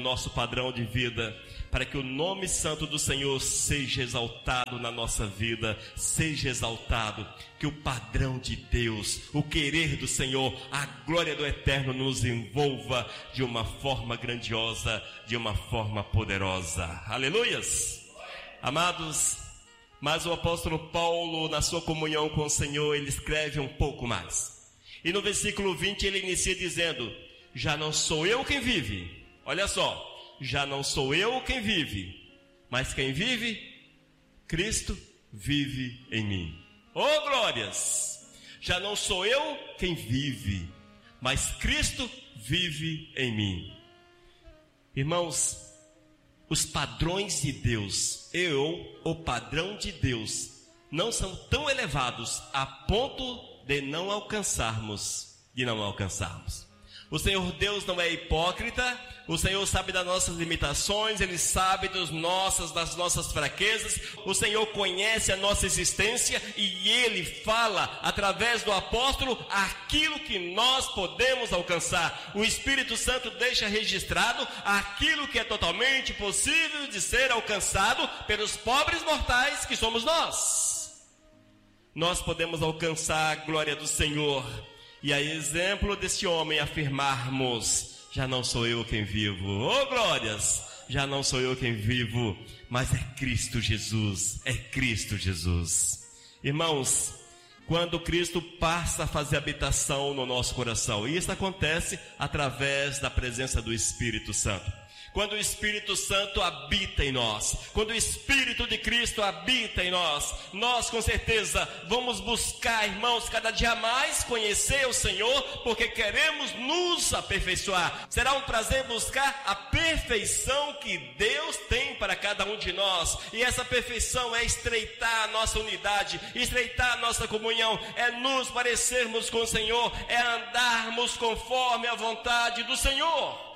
nosso padrão de vida, para que o nome santo do Senhor seja exaltado na nossa vida, seja exaltado, que o padrão de Deus, o querer do Senhor, a glória do Eterno nos envolva de uma forma grandiosa, de uma forma poderosa. Aleluias! Amados, mas o apóstolo Paulo, na sua comunhão com o Senhor, ele escreve um pouco mais. E no versículo 20 ele inicia dizendo: já não sou eu quem vive. Olha só. Já não sou eu quem vive, mas quem vive? Cristo vive em mim. Oh glórias! Já não sou eu quem vive, mas Cristo vive em mim. Irmãos, os padrões de Deus, o padrão de Deus, não são tão elevados a ponto de não alcançarmos. O Senhor Deus não é hipócrita. O Senhor sabe das nossas limitações, Ele sabe das nossas fraquezas. O Senhor conhece a nossa existência e Ele fala através do apóstolo aquilo que nós podemos alcançar. O Espírito Santo deixa registrado aquilo que é totalmente possível de ser alcançado pelos pobres mortais que somos nós. Nós podemos alcançar a glória do Senhor. E a exemplo desse homem afirmarmos: já não sou eu quem vivo. Oh glórias! Já não sou eu quem vivo, mas é Cristo Jesus. É Cristo Jesus. Irmãos, quando Cristo passa a fazer habitação no nosso coração, e isso acontece através da presença do Espírito Santo. Quando o Espírito Santo habita em nós, quando o Espírito de Cristo habita em nós, nós com certeza vamos buscar, irmãos, cada dia mais conhecer o Senhor, porque queremos nos aperfeiçoar. Será um prazer buscar a perfeição que Deus tem para cada um de nós, e essa perfeição é estreitar a nossa unidade, estreitar a nossa comunhão, é nos parecermos com o Senhor, é andarmos conforme a vontade do Senhor.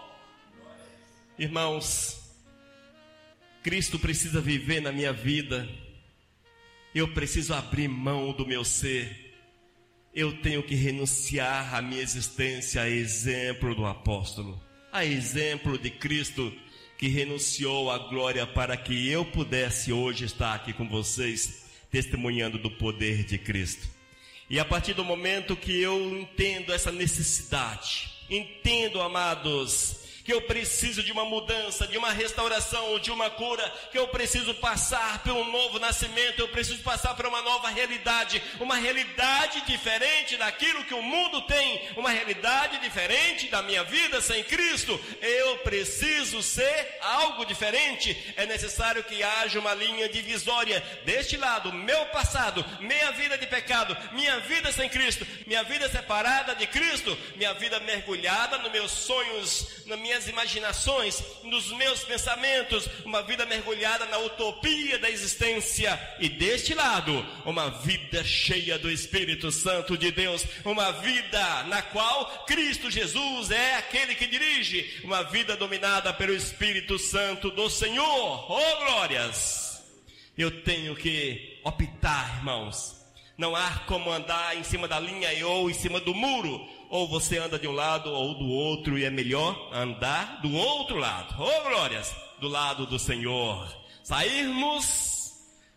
Irmãos, Cristo precisa viver na minha vida. Eu preciso abrir mão do meu ser. Eu tenho que renunciar à minha existência, a exemplo do apóstolo, a exemplo de Cristo, que renunciou à glória para que eu pudesse hoje estar aqui com vocês, testemunhando do poder de Cristo. E a partir do momento que eu entendo essa necessidade, entendo, amados, que eu preciso de uma mudança, de uma restauração, de uma cura, que eu preciso passar por um novo nascimento, eu preciso passar por uma nova realidade, uma realidade diferente daquilo que o mundo tem, uma realidade diferente da minha vida sem Cristo. Eu preciso ser algo diferente. É necessário que haja uma linha divisória deste lado, meu passado, minha vida de pecado, minha vida sem Cristo, minha vida separada de Cristo, minha vida mergulhada nos meus sonhos, nas minhas imaginações, nos meus pensamentos, uma vida mergulhada na utopia da existência, e deste lado, uma vida cheia do Espírito Santo de Deus, uma vida na qual Cristo Jesus é aquele que dirige, uma vida dominada pelo Espírito Santo do Senhor. Oh glórias! Eu tenho que optar, irmãos. Não há como andar em cima da linha ou em cima do muro. Ou você anda de um lado ou do outro, e é melhor andar do outro lado. Oh glórias! Do lado do Senhor. Sairmos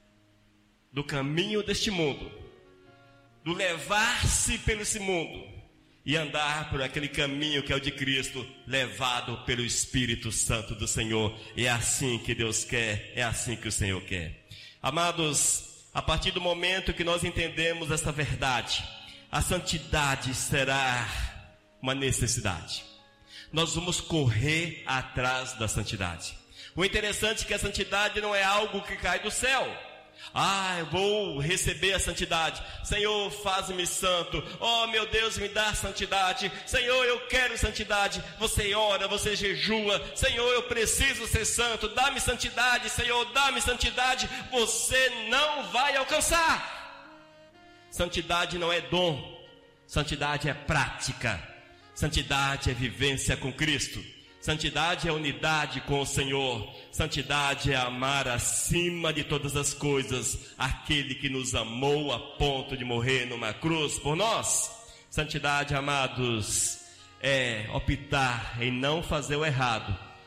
do caminho deste mundo, do levar-se pelo esse mundo, e andar por aquele caminho que é o de Cristo, levado pelo Espírito Santo do Senhor. É assim que Deus quer, é assim que o Senhor quer. Amados, a partir do momento que nós entendemos essa verdade, a santidade será uma necessidade. Nós vamos correr atrás da santidade. O interessante é que a santidade não é algo que cai do céu. Eu vou receber a santidade. Senhor, faz-me santo. Oh meu Deus, me dá santidade. Senhor, eu quero santidade. Você ora, você jejua. Senhor, eu preciso ser santo. Dá-me santidade, Senhor, dá-me santidade. Você não vai alcançar. Santidade não é dom. Santidade é prática. Santidade é vivência com Cristo. Santidade é unidade com o Senhor. Santidade é amar acima de todas as coisas aquele que nos amou a ponto de morrer numa cruz por nós. Santidade, amados, é optar em não fazer o errado,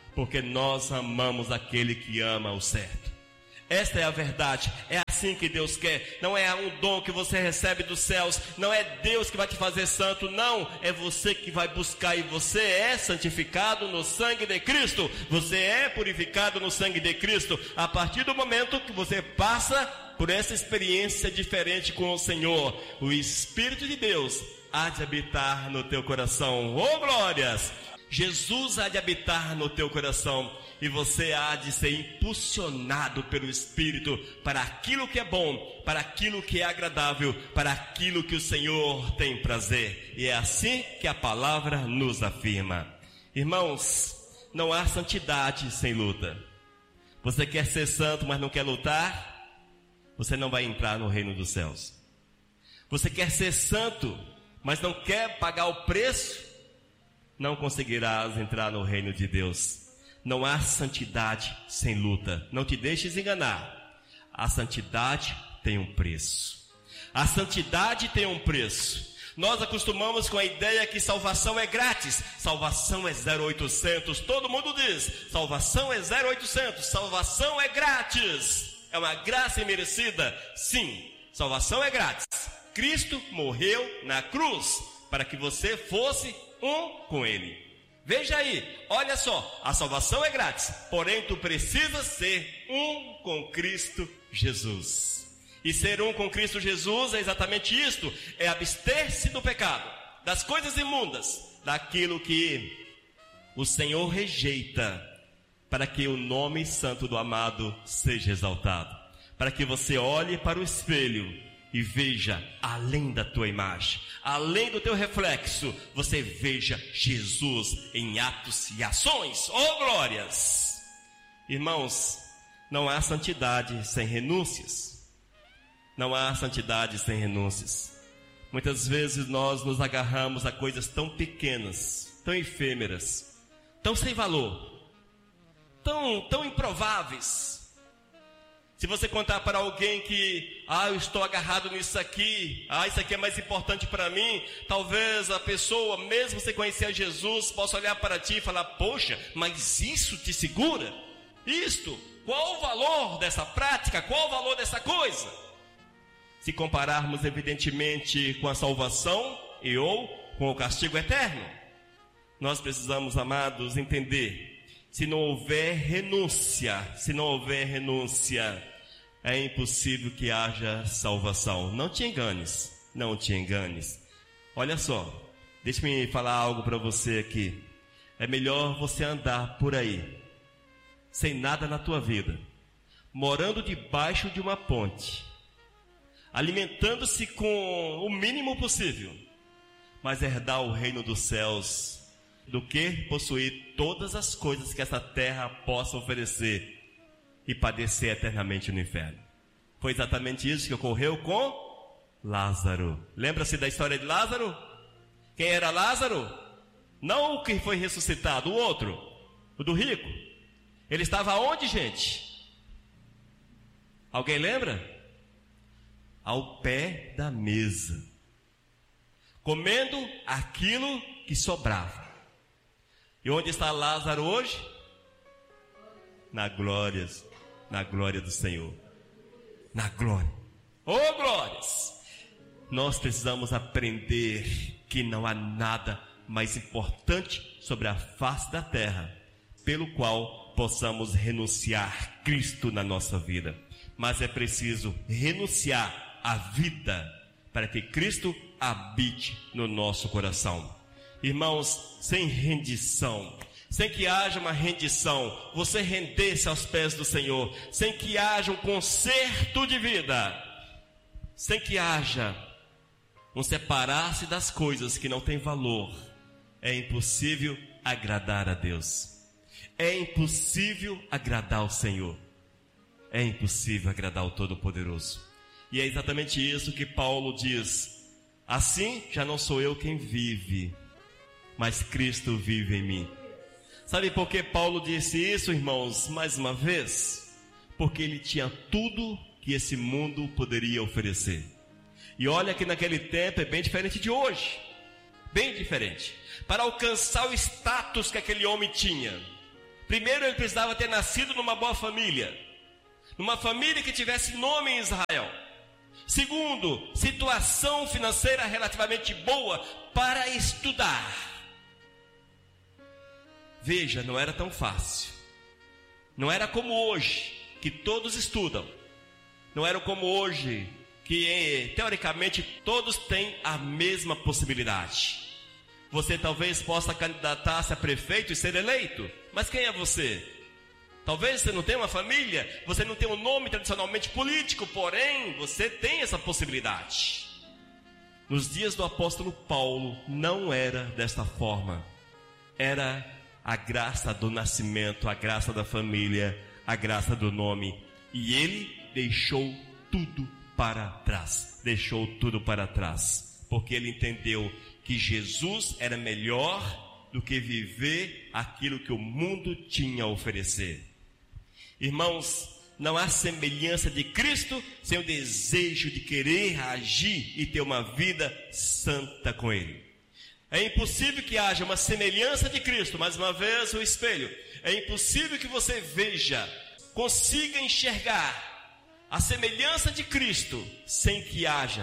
porque nós amamos aquele que ama o certo. Esta é a verdade, é assim que Deus quer. Não é um dom que você recebe dos céus, não é Deus que vai te fazer santo, não, é você que vai buscar, e você é santificado no sangue de Cristo, você é purificado no sangue de Cristo, a partir do momento que você passa por essa experiência diferente com o Senhor. O Espírito de Deus há de habitar no teu coração. Oh glórias! Jesus há de habitar no teu coração, e você há de ser impulsionado pelo Espírito para aquilo que é bom, para aquilo que é agradável, para aquilo que o Senhor tem prazer. E é assim que a palavra nos afirma. Irmãos, não há santidade sem luta. Você quer ser santo, mas não quer lutar? Você não vai entrar no reino dos céus. Você quer ser santo, mas não quer pagar o preço? Não conseguirás entrar no reino de Deus. Não há santidade sem luta. Não te deixes enganar. A santidade tem um preço. A santidade tem um preço. Nós acostumamos com a ideia que salvação é grátis. Salvação é 0800. Todo mundo diz, salvação é 0800. Salvação é grátis. É uma graça imerecida. Sim, salvação é grátis. Cristo morreu na cruz para que você fosse um com Ele. Veja aí, olha só, a salvação é grátis, porém tu precisas ser um com Cristo Jesus. E ser um com Cristo Jesus é exatamente isto, é abster-se do pecado, das coisas imundas, daquilo que o Senhor rejeita, para que o nome santo do amado seja exaltado, para que você olhe para o espelho e veja além da tua imagem, além do teu reflexo, você veja Jesus em atos e ações. Oh glórias! Irmãos, não há santidade sem renúncias. Não há santidade sem renúncias. Muitas vezes nós nos agarramos a coisas tão pequenas, tão efêmeras, tão sem valor, tão improváveis. Se você contar para alguém que, eu estou agarrado nisso aqui, isso aqui é mais importante para mim, talvez a pessoa, mesmo sem conhecer Jesus, possa olhar para ti e falar, poxa, mas isso te segura? Isto, qual o valor dessa prática? Qual o valor dessa coisa? Se compararmos evidentemente com a salvação ou com o castigo eterno, nós precisamos, amados, entender, se não houver renúncia, é impossível que haja salvação. Não te enganes, não te enganes. Olha só, deixa-me falar algo para você aqui. É melhor você andar por aí, sem nada na tua vida, morando debaixo de uma ponte, alimentando-se com o mínimo possível, mas herdar o reino dos céus, do que possuir todas as coisas que essa terra possa oferecer e padecer eternamente no inferno. Foi exatamente isso que ocorreu com Lázaro. Lembra-se da história de Lázaro? Quem era Lázaro? Não o que foi ressuscitado, o outro, o do rico. Ele estava onde, gente? Alguém lembra? Ao pé da mesa, comendo aquilo que sobrava. E onde está Lázaro hoje? Na glória do Senhor. Na glória. Oh glórias! Nós precisamos aprender que não há nada mais importante sobre a face da terra, pelo qual possamos renunciar Cristo na nossa vida. Mas é preciso renunciar à vida, para que Cristo habite no nosso coração. Irmãos, sem rendição, sem que haja uma rendição, você render-se aos pés do Senhor, sem que haja um conserto de vida, sem que haja um separar-se das coisas que não têm valor, é impossível agradar a Deus. É impossível agradar ao Senhor. É impossível agradar ao Todo-Poderoso. E é exatamente isso que Paulo diz. Assim, já não sou eu quem vive, mas Cristo vive em mim. Sabe por que Paulo disse isso, irmãos? Mais uma vez, porque ele tinha tudo que esse mundo poderia oferecer. E olha que naquele tempo é bem diferente de hoje. Bem diferente. Para alcançar o status que aquele homem tinha, Primeiro, ele precisava ter nascido numa boa família, numa família que tivesse nome em Israel. Segundo, situação financeira relativamente boa para estudar. Veja, não era tão fácil. Não era como hoje, que todos estudam. Não era como hoje, que teoricamente todos têm a mesma possibilidade. Você talvez possa candidatar-se a prefeito e ser eleito, mas quem é você? Talvez você não tenha uma família, você não tenha um nome tradicionalmente político, porém você tem essa possibilidade. Nos dias do apóstolo Paulo não era desta forma. Era a graça do nascimento, a graça da família, a graça do nome. E ele deixou tudo para trás. Deixou tudo para trás. Porque ele entendeu que Jesus era melhor do que viver aquilo que o mundo tinha a oferecer. Irmãos, não há semelhança de Cristo sem o desejo de querer agir e ter uma vida santa com Ele. É impossível que haja uma semelhança de Cristo, mais uma vez o espelho. É impossível que você veja, consiga enxergar a semelhança de Cristo sem que haja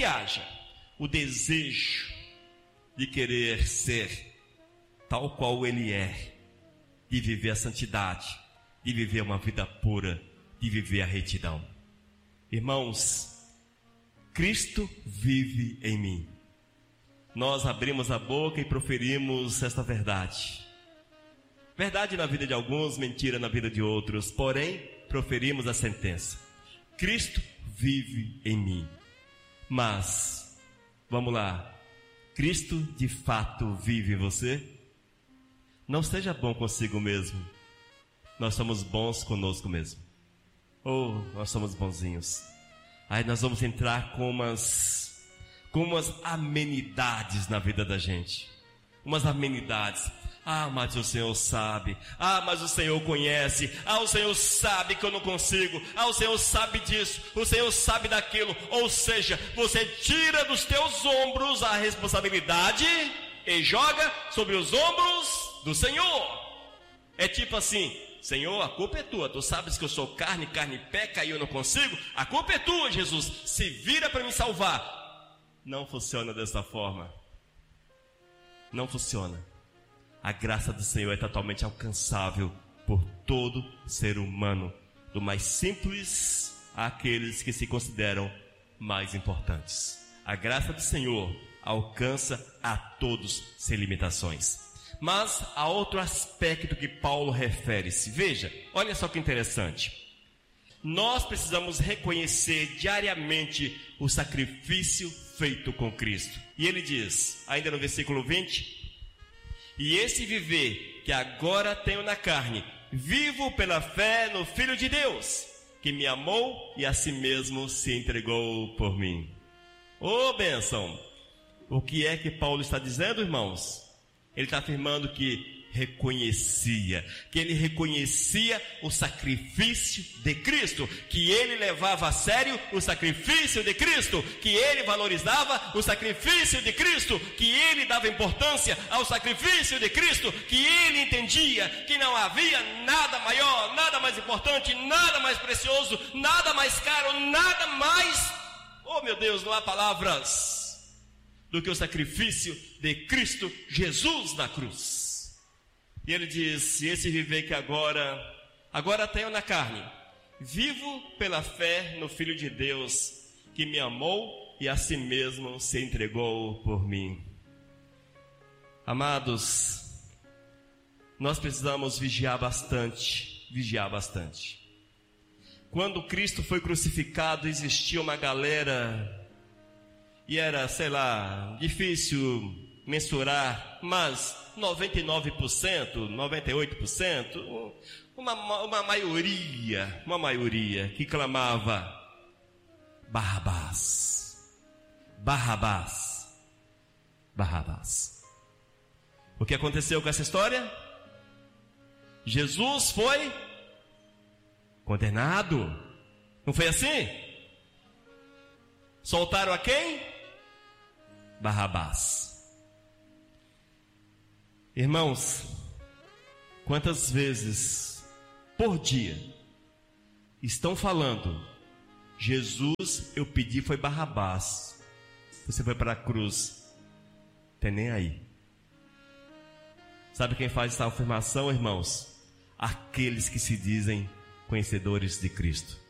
o desejo de querer ser tal qual Ele é, de viver a santidade, de viver uma vida pura, de viver a retidão. Irmãos, Cristo vive em mim. Nós abrimos a boca e proferimos esta verdade. Verdade na vida de alguns, mentira na vida de outros. Porém, proferimos a sentença: Cristo vive em mim. Mas, vamos lá, Cristo de fato vive em você? Não seja bom consigo mesmo. Nós somos bons conosco mesmo. Nós somos bonzinhos. Aí nós vamos entrar com umas amenidades na vida da gente. Umas amenidades. Mas o Senhor sabe. Mas o Senhor conhece. O Senhor sabe que eu não consigo. O Senhor sabe disso. O Senhor sabe daquilo. Ou seja, você tira dos teus ombros a responsabilidade e joga sobre os ombros do Senhor. É tipo assim: Senhor, a culpa é tua. Tu sabes que eu sou carne peca e eu não consigo. A culpa é tua, Jesus. Se vira para me salvar. Não funciona dessa forma. Não funciona. A graça do Senhor é totalmente alcançável por todo ser humano, do mais simples àqueles que se consideram mais importantes. A graça do Senhor alcança a todos sem limitações. Mas há outro aspecto que Paulo refere-se. Veja, olha só que interessante. Nós precisamos reconhecer diariamente o sacrifício feito com Cristo. E ele diz, ainda no versículo 20: e esse viver que agora tenho na carne, vivo pela fé no Filho de Deus, que me amou e a si mesmo se entregou por mim. Bênção! O que é que Paulo está dizendo, irmãos? Ele está afirmando que ele reconhecia o sacrifício de Cristo, que ele levava a sério o sacrifício de Cristo, que ele valorizava o sacrifício de Cristo, que ele dava importância ao sacrifício de Cristo, que ele entendia que não havia nada maior, nada mais importante, nada mais precioso, nada mais caro, nada mais, meu Deus, não há palavras, do que o sacrifício de Cristo Jesus na cruz. E ele diz: esse viver que agora tenho na carne, vivo pela fé no Filho de Deus, que me amou e a si mesmo se entregou por mim. Amados, nós precisamos vigiar bastante. Quando Cristo foi crucificado, existia uma galera, e era, difícil mensurar, mas 99%, 98%, uma maioria que clamava: Barrabás, Barrabás, Barrabás. O que aconteceu com essa história? Jesus foi condenado. Não foi assim? Soltaram a quem? Barrabás. Irmãos, Quantas vezes por dia estão falando: Jesus, eu pedi foi Barrabás, você foi para a cruz, tem nem aí. Sabe quem faz essa afirmação, irmãos? Aqueles que se dizem conhecedores de Cristo.